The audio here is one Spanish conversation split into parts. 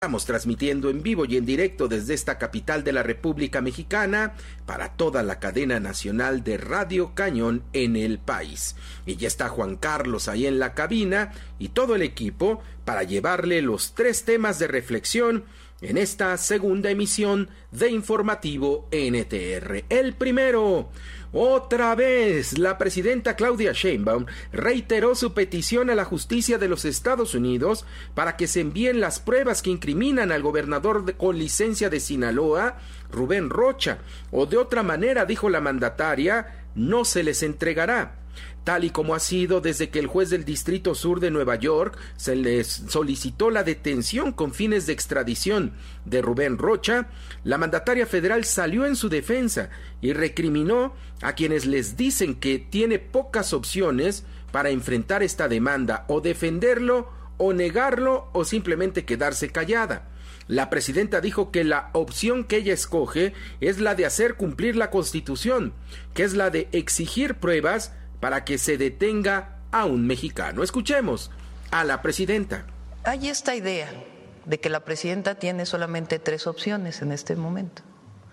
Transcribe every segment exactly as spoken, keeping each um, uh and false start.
Estamos transmitiendo en vivo y en directo desde esta capital de la República Mexicana para toda la cadena nacional de Radio Cañón en el país. Y ya está Juan Carlos ahí en la cabina y todo el equipo para llevarle los tres temas de reflexión en esta segunda emisión de Informativo N T R. El primero, otra vez, la presidenta Claudia Sheinbaum reiteró su petición a la justicia de los Estados Unidos para que se envíen las pruebas que incriminan al gobernador de, con licencia de Sinaloa, Rubén Rocha, o de otra manera, dijo la mandataria, no se les entregará. Tal y como ha sido desde que el juez del Distrito Sur de Nueva York se les solicitó la detención con fines de extradición de Rubén Rocha, la mandataria federal salió en su defensa y recriminó a quienes les dicen que tiene pocas opciones para enfrentar esta demanda, o defenderlo, o negarlo, o simplemente quedarse callada. La presidenta dijo que la opción que ella escoge es la de hacer cumplir la Constitución, que es la de exigir pruebas para que se detenga a un mexicano. Escuchemos a la presidenta. Hay esta idea de que la presidenta tiene solamente tres opciones en este momento.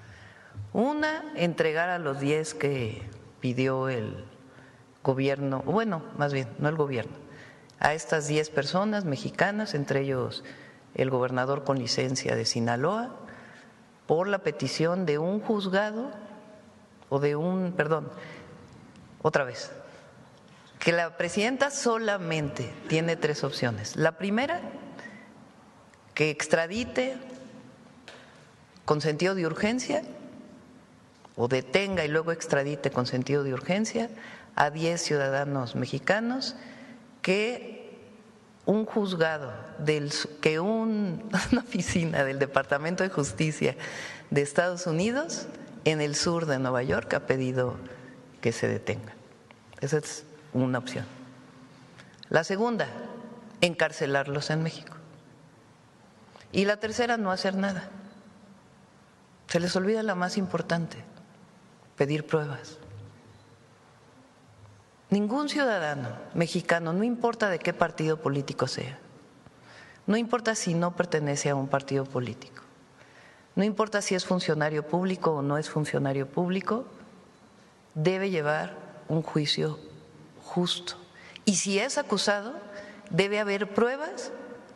Una, entregar a los diez que pidió el gobierno, bueno, más bien, no el gobierno, a estas diez personas mexicanas, entre ellos el gobernador con licencia de Sinaloa, por la petición de un juzgado o de un, perdón, otra vez, que la presidenta solamente tiene tres opciones. La primera, que extradite con sentido de urgencia, o detenga y luego extradite con sentido de urgencia a diez ciudadanos mexicanos que un juzgado, del, que un, una oficina del Departamento de Justicia de Estados Unidos en el sur de Nueva York ha pedido que se detenga. Esa es una opción. La segunda, encarcelarlos en México. Y la tercera, no hacer nada. Se les olvida la más importante, pedir pruebas. Ningún ciudadano mexicano, no importa de qué partido político sea, no importa si no pertenece a un partido político, no importa si es funcionario público o no es funcionario público, debe llevar un juicio justo. Y si es acusado, debe haber pruebas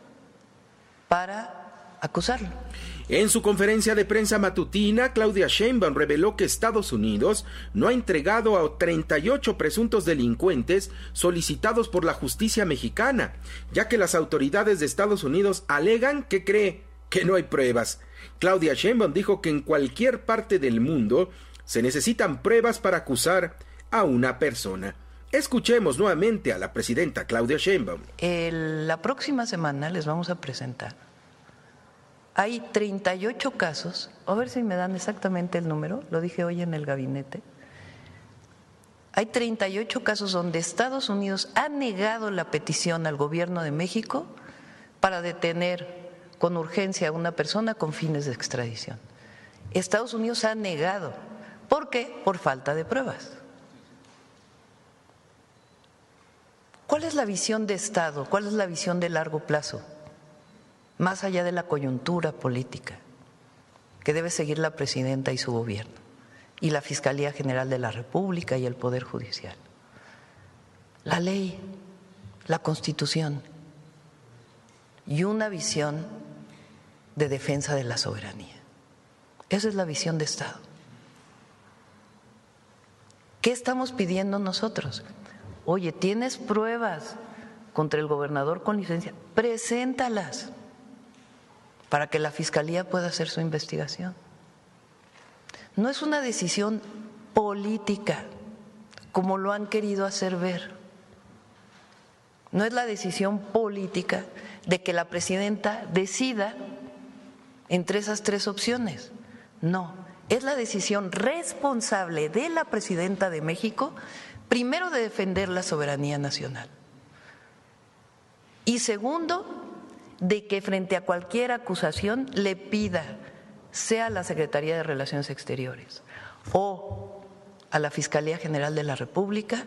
para acusarlo. En su conferencia de prensa matutina, Claudia Sheinbaum reveló que Estados Unidos no ha entregado a treinta y ocho presuntos delincuentes solicitados por la justicia mexicana, ya que las autoridades de Estados Unidos alegan que cree que no hay pruebas. Claudia Sheinbaum dijo que en cualquier parte del mundo se necesitan pruebas para acusar a una persona. Escuchemos nuevamente a la presidenta Claudia Sheinbaum. El, la próxima semana les vamos a presentar. Hay treinta y ocho casos, a ver si me dan exactamente el número, lo dije hoy en el gabinete. Hay treinta y ocho casos donde Estados Unidos ha negado la petición al gobierno de México para detener con urgencia a una persona con fines de extradición. Estados Unidos ha negado. ¿Por qué? Por falta de pruebas. ¿Cuál es la visión de Estado? ¿Cuál es la visión de largo plazo? Más allá de la coyuntura política que debe seguir la presidenta y su gobierno, y la Fiscalía General de la República y el Poder Judicial. La ley, la Constitución y una visión de defensa de la soberanía. Esa es la visión de Estado. ¿Qué estamos pidiendo nosotros? Oye, ¿tienes pruebas contra el gobernador con licencia? Preséntalas para que la Fiscalía pueda hacer su investigación. No es una decisión política, como lo han querido hacer ver. No es la decisión política de que la presidenta decida entre esas tres opciones. No, es la decisión responsable de la presidenta de México, primero, de defender la soberanía nacional, y segundo, de que frente a cualquier acusación le pida, sea a la Secretaría de Relaciones Exteriores o a la Fiscalía General de la República,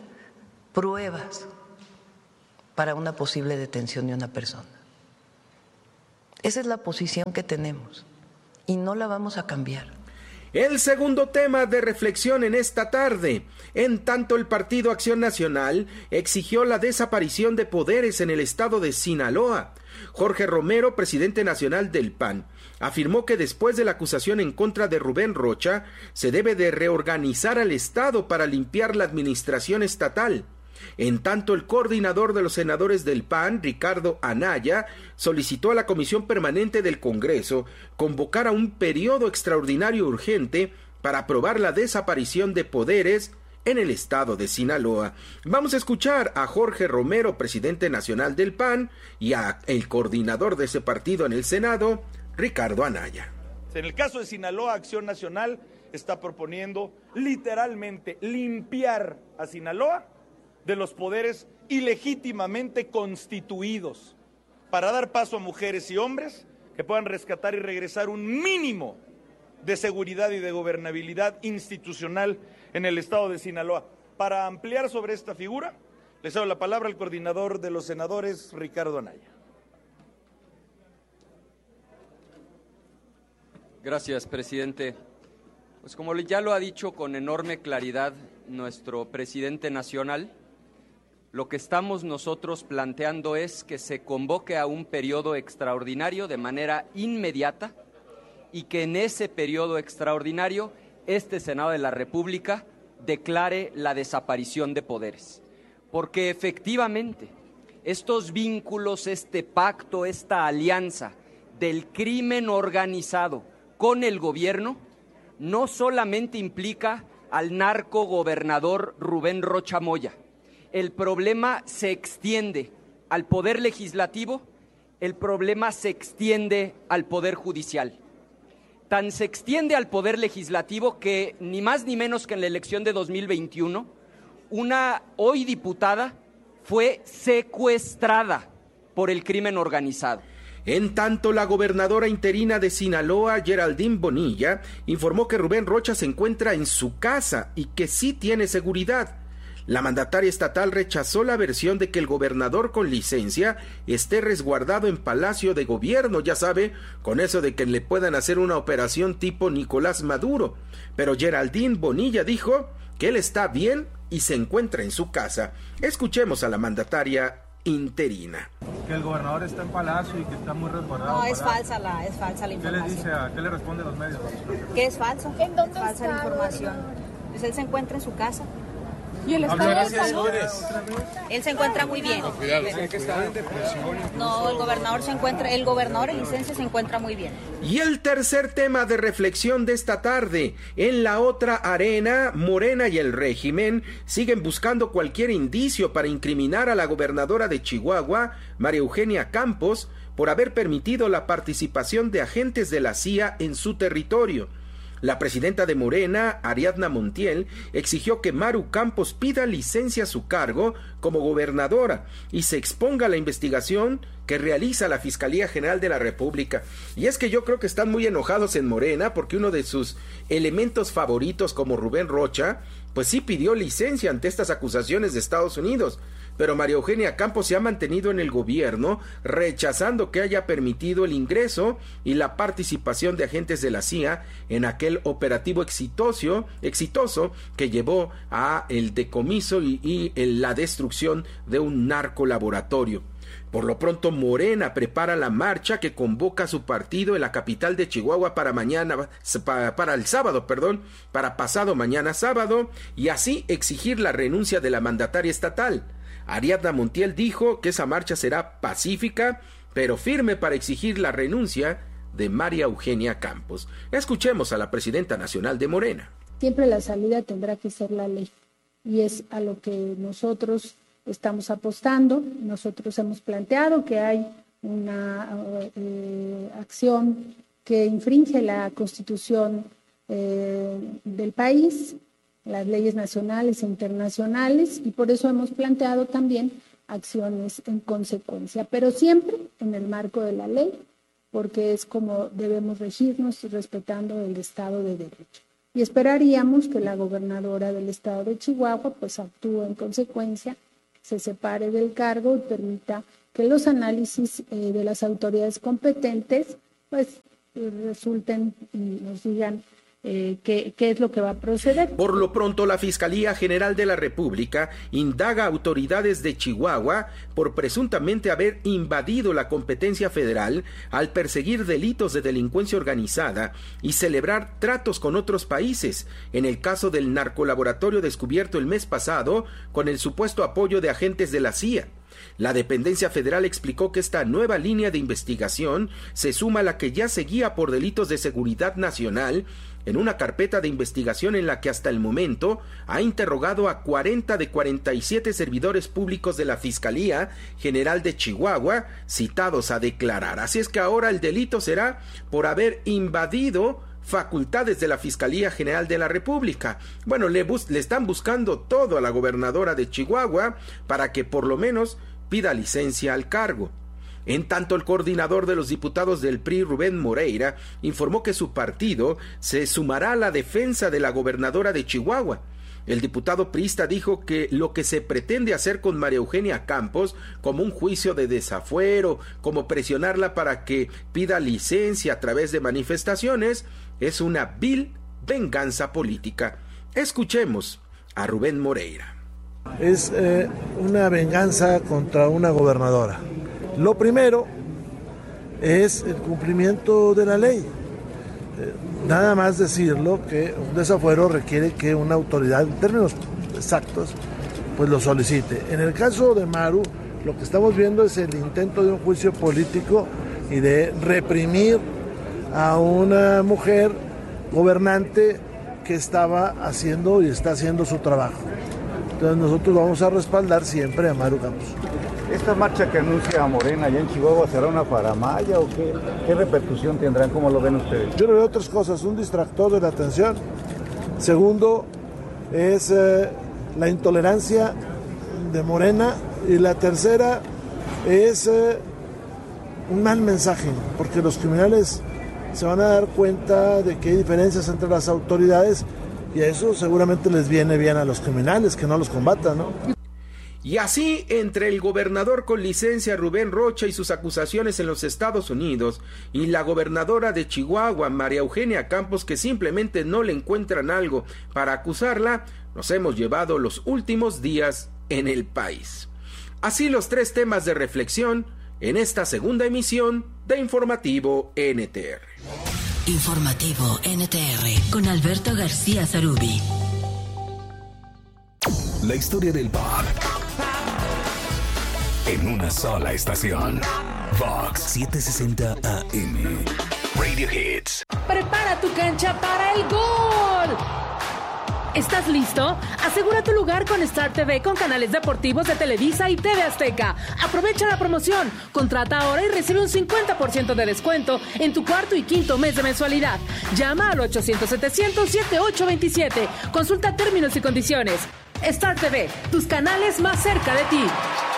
pruebas para una posible detención de una persona. Esa es la posición que tenemos y no la vamos a cambiar. El segundo tema de reflexión en esta tarde, en tanto el Partido Acción Nacional exigió la desaparición de poderes en el estado de Sinaloa. Jorge Romero, presidente nacional del P A N, afirmó que después de la acusación en contra de Rubén Rocha, se debe de reorganizar al Estado para limpiar la administración estatal. En tanto, el coordinador de los senadores del P A N, Ricardo Anaya, solicitó a la Comisión Permanente del Congreso convocar a un periodo extraordinario urgente para aprobar la desaparición de poderes en el estado de Sinaloa. Vamos a escuchar a Jorge Romero, presidente nacional del P A N, y a el coordinador de ese partido en el Senado, Ricardo Anaya. En el caso de Sinaloa, Acción Nacional está proponiendo literalmente limpiar a Sinaloa de los poderes ilegítimamente constituidos para dar paso a mujeres y hombres que puedan rescatar y regresar un mínimo de seguridad y de gobernabilidad institucional en el estado de Sinaloa. Para ampliar sobre esta figura, les doy la palabra al coordinador de los senadores, Ricardo Anaya. Gracias, presidente. Pues como ya lo ha dicho con enorme claridad nuestro presidente nacional, lo que estamos nosotros planteando es que se convoque a un periodo extraordinario de manera inmediata y que en ese periodo extraordinario este Senado de la República declare la desaparición de poderes. Porque efectivamente estos vínculos, este pacto, esta alianza del crimen organizado con el gobierno no solamente implica al narcogobernador Rubén Rocha Moya. El problema se extiende al Poder Legislativo, el problema se extiende al Poder Judicial. Tan se extiende al Poder Legislativo que ni más ni menos que en la elección de dos mil veintiuno, una hoy diputada fue secuestrada por el crimen organizado. En tanto, la gobernadora interina de Sinaloa, Geraldine Bonilla, informó que Rubén Rocha se encuentra en su casa y que sí tiene seguridad. La mandataria estatal rechazó la versión de que el gobernador con licencia esté resguardado en Palacio de Gobierno, ya sabe, con eso de que le puedan hacer una operación tipo Nicolás Maduro. Pero Geraldine Bonilla dijo que él está bien y se encuentra en su casa. Escuchemos a la mandataria interina. Que el gobernador está en Palacio y que está muy resguardado. No, es falsa la, es falsa la información. ¿Qué les dice a, qué le responde a los medios? Que es falso, ¿En dónde es falsa está la información. Pues él se encuentra en su casa. ¿Y el estado de salud? Él se encuentra muy bien. No, el gobernador se encuentra, el gobernador en licencia se encuentra muy bien. Y el tercer tema de reflexión de esta tarde, en la otra arena, Morena y el régimen siguen buscando cualquier indicio para incriminar a la gobernadora de Chihuahua, María Eugenia Campos, por haber permitido la participación de agentes de la C I A en su territorio. La presidenta de Morena, Ariadna Montiel, exigió que Maru Campos pida licencia a su cargo como gobernadora y se exponga a la investigación que realiza la Fiscalía General de la República. Y es que yo creo que están muy enojados en Morena porque uno de sus elementos favoritos, como Rubén Rocha, pues sí pidió licencia ante estas acusaciones de Estados Unidos. Pero María Eugenia Campos se ha mantenido en el gobierno, rechazando que haya permitido el ingreso y la participación de agentes de la C I A en aquel operativo exitoso, exitoso que llevó a el decomiso y, y la destrucción de un narcolaboratorio. Por lo pronto, Morena prepara la marcha que convoca a su partido en la capital de Chihuahua para mañana, para, para el sábado, perdón, para pasado mañana sábado, y así exigir la renuncia de la mandataria estatal. Ariadna Montiel dijo que esa marcha será pacífica, pero firme para exigir la renuncia de María Eugenia Campos. Escuchemos a la presidenta nacional de Morena. Siempre la salida tendrá que ser la ley, y es a lo que nosotros estamos apostando. Nosotros hemos planteado que hay una eh, acción que infringe la Constitución eh, del país, las leyes nacionales e internacionales, y por eso hemos planteado también acciones en consecuencia, pero siempre en el marco de la ley, porque es como debemos regirnos, respetando el Estado de Derecho. Y esperaríamos que la gobernadora del Estado de Chihuahua pues actúe en consecuencia, se separe del cargo y permita que los análisis eh, de las autoridades competentes pues resulten y nos digan Eh, ¿qué, ¿Qué es lo que va a proceder? Por lo pronto, la Fiscalía General de la República indaga a autoridades de Chihuahua por presuntamente haber invadido la competencia federal al perseguir delitos de delincuencia organizada y celebrar tratos con otros países, en el caso del narcolaboratorio descubierto el mes pasado con el supuesto apoyo de agentes de la C I A. La dependencia federal explicó que esta nueva línea de investigación se suma a la que ya seguía por delitos de seguridad nacional en una carpeta de investigación en la que hasta el momento ha interrogado a cuarenta de cuarenta y siete servidores públicos de la Fiscalía General de Chihuahua citados a declarar. Así es que ahora el delito será por haber invadido facultades de la Fiscalía General de la República. Bueno, le, bus- le están buscando todo a la gobernadora de Chihuahua para que por lo menos pida licencia al cargo. En tanto, el coordinador de los diputados del P R I, Rubén Moreira, informó que su partido se sumará a la defensa de la gobernadora de Chihuahua. El diputado priista dijo que lo que se pretende hacer con María Eugenia Campos, como un juicio de desafuero, como presionarla para que pida licencia a través de manifestaciones, es una vil venganza política. Escuchemos a Rubén Moreira. Es eh, una venganza contra una gobernadora. Lo primero es el cumplimiento de la ley. Eh, nada más decirlo que un desafuero requiere que una autoridad, en términos exactos, pues lo solicite. En el caso de Maru, lo que estamos viendo es el intento de un juicio político y de reprimir a una mujer gobernante que estaba haciendo y está haciendo su trabajo. Entonces nosotros vamos a respaldar siempre a Maru Campos. ¿Esta marcha que anuncia Morena allá en Chihuahua será una faramalla o qué, qué repercusión tendrán? ¿Cómo lo ven ustedes? Yo le veo otras cosas, un distractor de la atención. Segundo, es eh, la intolerancia de Morena. Y la tercera es eh, un mal mensaje, porque los criminales se van a dar cuenta de que hay diferencias entre las autoridades y a eso seguramente les viene bien a los criminales, que no los combatan, ¿no? Y así, entre el gobernador con licencia Rubén Rocha y sus acusaciones en los Estados Unidos y la gobernadora de Chihuahua, María Eugenia Campos, que simplemente no le encuentran algo para acusarla, nos hemos llevado los últimos días en el país. Así los tres temas de reflexión en esta segunda emisión de Informativo N T R. Informativo N T R con Alberto García Zarubi. La historia del pop en una sola estación. Vox setecientos sesenta A M. Radio Hits. Prepara tu cancha para el gol. ¿Estás listo? Asegura tu lugar con Star T V con canales deportivos de Televisa y T V Azteca. Aprovecha la promoción. Contrata ahora y recibe un cincuenta por ciento de descuento en tu cuarto y quinto mes de mensualidad. Llama al ochocientos setecientos setenta y ocho veintisiete. Consulta términos y condiciones. Star T V, tus canales más cerca de ti.